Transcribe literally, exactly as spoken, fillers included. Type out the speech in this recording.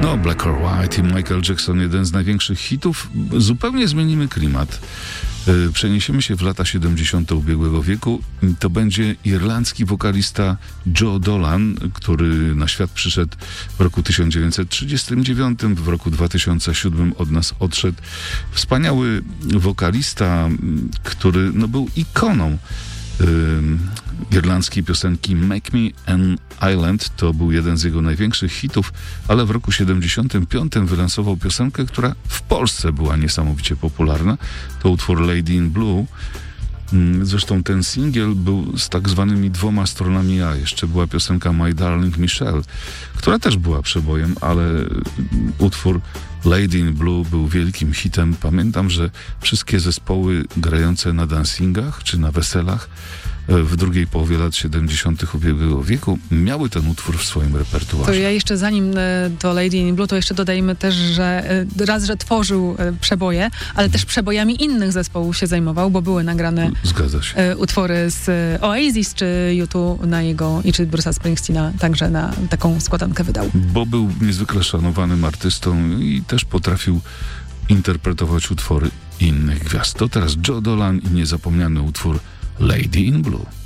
No, Black or White i Michael Jackson, jeden z największych hitów. Zupełnie zmienimy klimat. Przeniesiemy się w lata siedemdziesiąte ubiegłego wieku. To będzie irlandzki wokalista Joe Dolan, który na świat przyszedł w roku tysiąc dziewięćset trzydziestym dziewiątym, w roku dwa tysiące siódmym od nas odszedł. Wspaniały wokalista, który no, był ikoną Yy, irlandzkiej piosenki Make Me an Island. To był jeden z jego największych hitów, ale w roku siedemdziesiątym piątym wylansował piosenkę, która w Polsce była niesamowicie popularna. To utwór Lady in Blue. Yy, zresztą ten singiel był z tak zwanymi dwoma stronami A. Jeszcze była piosenka My Darling Michelle, która też była przebojem, ale yy, utwór Lady in Blue był wielkim hitem. Pamiętam, że wszystkie zespoły grające na dancingach czy na weselach w drugiej połowie lat siedemdziesiątych ubiegłego wieku miały ten utwór w swoim repertuarze. To ja jeszcze zanim do Lady in Blue, to jeszcze dodajmy też, że raz, że tworzył przeboje, ale też przebojami innych zespołów się zajmował, bo były nagrane Zgadza się. utwory z Oasis czy U dwa na jego, i czy Bruce'a Springsteena także na taką składankę wydał. Bo był niezwykle szanowanym artystą i też potrafił interpretować utwory innych gwiazd. To teraz Joe Dolan i niezapomniany utwór Lady in Blue.